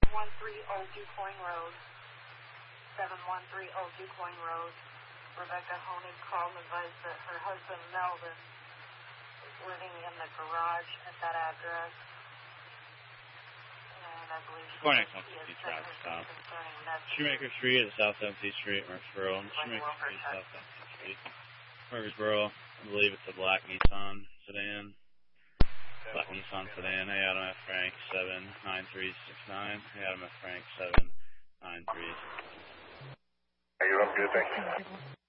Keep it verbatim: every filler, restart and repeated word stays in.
one three Old DuQuoin Road. seven one three Old DuQuoin Road. Rebecca Honig called and advised that her husband, Melvin, is living in the garage at that address. And I believe she Cornex he one fifty has traffic sent her stop. some concerning messages. Shoemaker Street at South seventeenth Street, Murfreesboro. Shoemaker Street, South seventeenth Street, Murfreesboro. I believe it's a black Nissan sedan. Black Nissan sedan. Hey, Adam F. Frank, seven nine three six nine. Hey, Adam F. Frank, seven nine three six nine. Hey, I'm good, thank you.